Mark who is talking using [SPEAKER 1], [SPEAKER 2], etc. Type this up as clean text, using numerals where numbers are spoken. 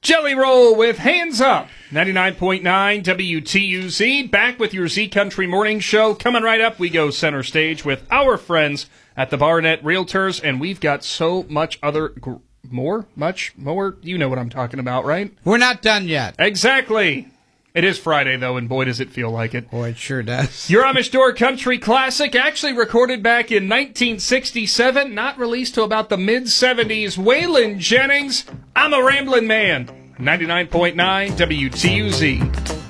[SPEAKER 1] Jelly Roll with Hands Up. 99.9 WTUZ. Back with your Z Country Morning Show. Coming right up, we go center stage with our friends at the Barnett Realtors, and we've got so much other... much more? You know what I'm talking about, right?
[SPEAKER 2] We're not done yet.
[SPEAKER 1] Exactly. It is Friday, though, and boy, does it feel like it.
[SPEAKER 2] Boy, it sure does.
[SPEAKER 1] Your Amish Door Country Classic, actually recorded back in 1967, not released till about the mid-70s. Waylon Jennings, I'm a Ramblin' Man. 99.9 WTUZ.